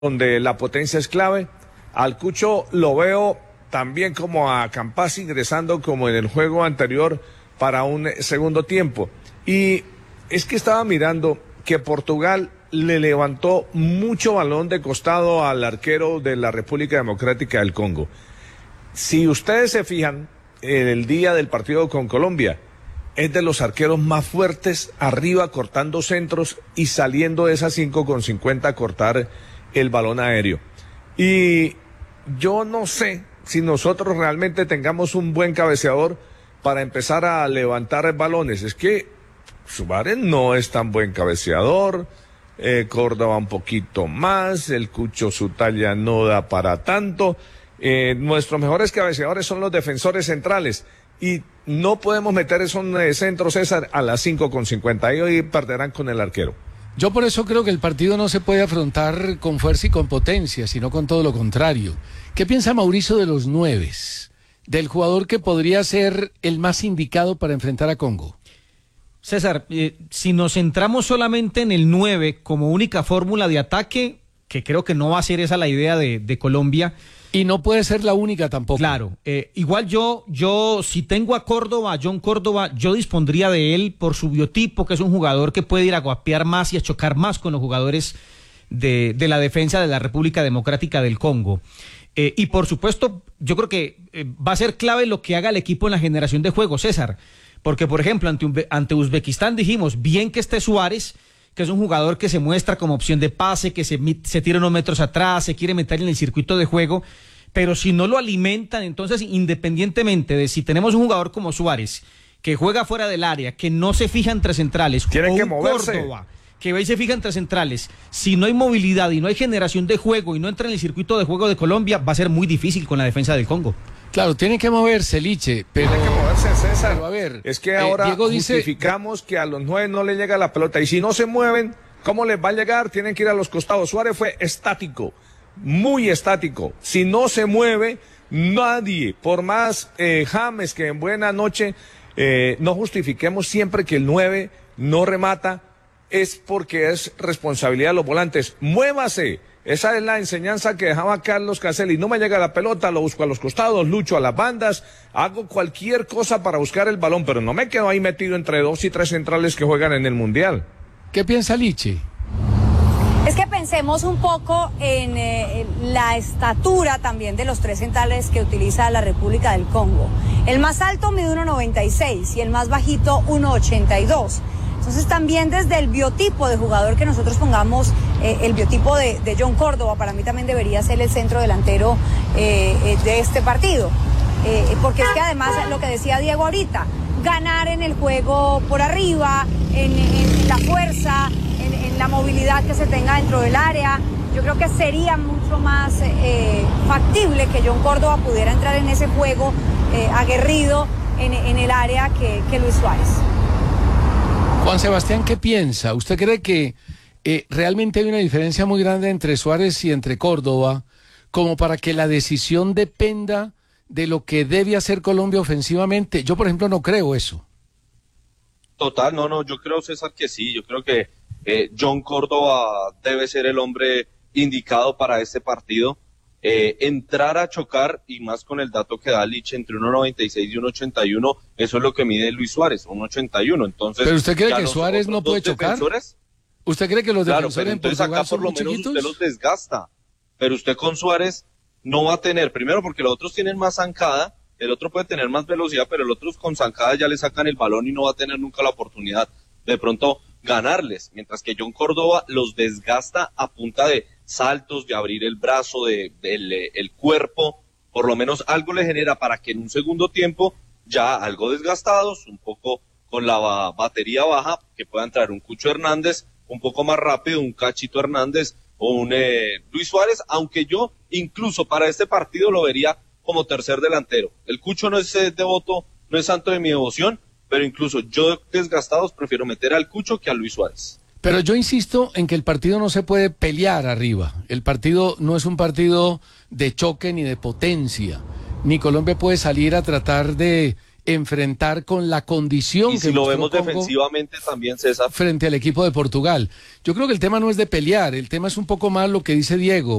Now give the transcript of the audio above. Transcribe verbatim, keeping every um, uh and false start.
donde la potencia es clave. Al Cucho lo veo también como a Campas ingresando como en el juego anterior para un segundo tiempo. Y es que estaba mirando que Portugal le levantó mucho balón de costado al arquero de la República Democrática del Congo. Si ustedes se fijan, en el día del partido con Colombia, es de los arqueros más fuertes arriba cortando centros y saliendo de esas cinco con cincuenta a cortar el balón aéreo. Y yo no sé si nosotros realmente tengamos un buen cabeceador para empezar a levantar balones. Es que Suárez no es tan buen cabeceador, eh, Córdoba un poquito más, el Cucho su talla no da para tanto. Eh, nuestros mejores cabeceadores son los defensores centrales y no podemos meter esos eh, centros, César, a las cinco con cincuenta y hoy perderán con el arquero. Yo por eso creo que el partido no se puede afrontar con fuerza y con potencia, sino con todo lo contrario. ¿Qué piensa Mauricio de los nueves? Del jugador que podría ser el más indicado para enfrentar a Congo. César, eh, si nos centramos solamente en el nueve como única fórmula de ataque, que creo que no va a ser esa la idea de, de Colombia. Y no puede ser la única tampoco. Claro, eh, igual yo, yo, si tengo a Córdoba, a John Córdoba, yo dispondría de él por su biotipo, que es un jugador que puede ir a guapear más y a chocar más con los jugadores de, de la defensa de la República Democrática del Congo. Eh, y por supuesto, yo creo que eh, va a ser clave lo que haga el equipo en la generación de juego, César. Porque, por ejemplo, ante, ante Uzbekistán dijimos, bien que esté Suárez, que es un jugador que se muestra como opción de pase, que se, se tira unos metros atrás, se quiere meter en el circuito de juego, pero si no lo alimentan, entonces independientemente de si tenemos un jugador como Suárez, que juega fuera del área, que no se fija entre centrales, tiene o que un moverse. Córdoba, que ve y se fija entre centrales, si no hay movilidad y no hay generación de juego y no entra en el circuito de juego de Colombia, va a ser muy difícil con la defensa del Congo. Claro, tiene que moverse, Liche, pero... Tiene que moverse, César. Pero a ver, es que ahora eh, Diego justificamos dice... que a los nueve no le llega la pelota. Y si no se mueven, ¿cómo les va a llegar? Tienen que ir a los costados. Suárez fue estático, muy estático. Si no se mueve, nadie, por más eh, James que en buena noche, eh, no justifiquemos siempre que el nueve no remata, es porque es responsabilidad de los volantes. Muévase. Esa es la enseñanza que dejaba Carlos Caselli. No me llega la pelota, lo busco a los costados, lucho a las bandas, hago cualquier cosa para buscar el balón, pero no me quedo ahí metido entre dos y tres centrales que juegan en el Mundial. ¿Qué piensa Liche? Es que pensemos un poco en, eh, en la estatura también de los tres centrales que utiliza la República del Congo. El más alto mide uno noventa y seis y el más bajito uno ochenta y dos. Entonces también desde el biotipo de jugador que nosotros pongamos, eh, el biotipo de, de John Córdoba, para mí también debería ser el centro delantero eh, eh, de este partido. Eh, porque es que además, lo que decía Diego ahorita, ganar en el juego por arriba, en, en la fuerza, en, en la movilidad que se tenga dentro del área, yo creo que sería mucho más eh, factible que John Córdoba pudiera entrar en ese juego eh, aguerrido en, en el área que, que Luis Suárez. Juan Sebastián, ¿qué piensa? ¿Usted cree que eh, realmente hay una diferencia muy grande entre Suárez y entre Córdoba, como para que la decisión dependa de lo que debe hacer Colombia ofensivamente? Yo, por ejemplo, no creo eso. Total, no, no, yo creo, César, que sí. Yo creo que eh, John Córdoba debe ser el hombre indicado para este partido. Eh, entrar a chocar, y más con el dato que da Liche, entre uno noventa y seis y uno ochenta y uno, eso es lo que mide Luis Suárez, uno ochenta y uno. Entonces, ¿pero usted cree que Suárez no puede chocar? ¿Usted cree que los claro, defensores pero en entonces Portugal acá por son lo muy menos chiquitos? usted los desgasta, pero usted con Suárez no va a tener, primero porque los otros tienen más zancada, el otro puede tener más velocidad, pero el otro con zancada ya le sacan el balón y no va a tener nunca la oportunidad de pronto ganarles, mientras que John Córdoba los desgasta a punta de saltos, de abrir el brazo, de, de el, el cuerpo, por lo menos algo le genera para que en un segundo tiempo, ya algo desgastados, un poco con la ba batería baja, que pueda entrar un Cucho Hernández un poco más rápido, un Cachito Hernández o un eh, Luis Suárez, aunque yo incluso para este partido lo vería como tercer delantero. El Cucho no es eh, devoto, no es santo de mi devoción, pero incluso yo desgastados prefiero meter al Cucho que a Luis Suárez. Pero yo insisto en que el partido no se puede pelear arriba. El partido no es un partido de choque ni de potencia. Ni Colombia puede salir a tratar de enfrentar con la condición y que si lo mostró vemos Congo defensivamente también, César. frente al equipo de Portugal. Yo creo que el tema no es de pelear, el tema es un poco más lo que dice Diego.